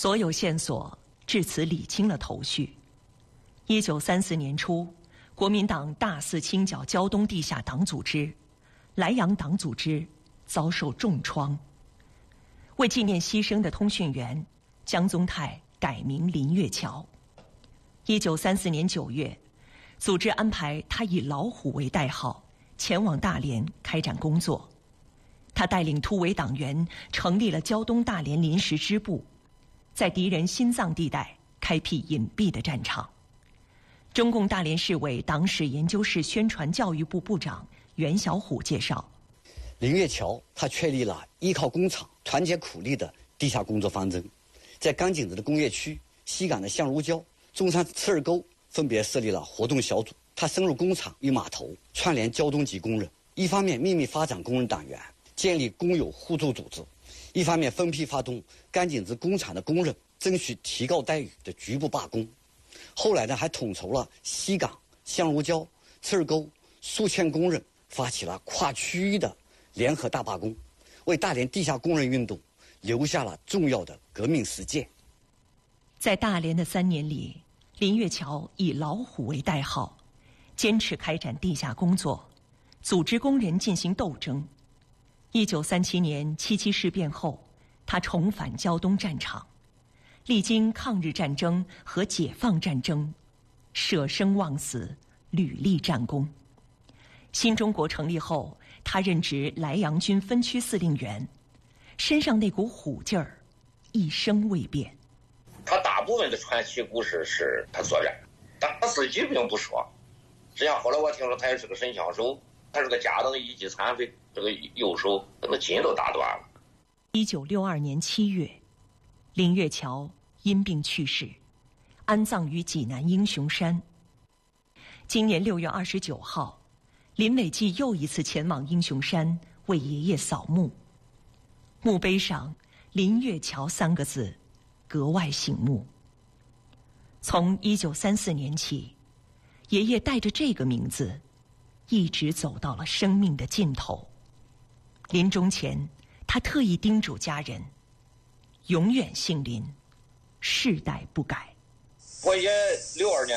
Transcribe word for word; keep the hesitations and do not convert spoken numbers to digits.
所有线索至此理清了头绪。一九三四年初，国民党大肆清剿胶东地下党组织，莱阳党组织遭受重创。为纪念牺牲的通讯员，江宗泰改名林月桥。一九三四年九月，组织安排他以老虎为代号，前往大连开展工作。他带领突围党员成立了胶东大连临时支部，在敌人心脏地带开辟隐蔽的战场。中共大连市委党史研究室宣传教育部部长袁小虎介绍， 林月桥他确立了依靠工厂、团结苦力的地下工作方针，在甘井子的工业区、西港的橡如礁、中山赤儿沟分别设立了活动小组。他深入工厂与码头，串联胶东籍工人，一方面秘密发展工人党员，建立工友互助组织；一方面分批发动甘井子工厂的工人争取提高待遇的局部罢工。后来呢，还统筹了西港、橡如礁、赤儿沟数千工人，发起了跨区域的联合大罢工，为大连地下工人运动留下了重要的革命实践。 在大连的三年里，林月桥以老虎为代号，坚持开展地下工作，组织工人进行斗争。一九三七年七七事变后，他重返胶东战场，历经抗日战争和解放战争，舍生忘死，屡立战功。新中国成立后，他任职莱阳军分区司令员，身上那股虎劲儿一生未变。 他大部分的传奇故事是他所愿，但他自己并不说。实际上后来我听说他也是个神枪手，他是个家等一级残废，这个右手那个筋都打断了。 一九六二年七月，林月桥因病去世，安葬于济南英雄山。今年六月二十九号，林伟记又一次前往英雄山为爷爷扫墓，墓碑上“林月桥”三个字格外醒目。从一九三四年起，爷爷带着这个名字一直走到了生命的尽头。临终前，他特意叮嘱家人永远姓林，世代不改。 我也六二年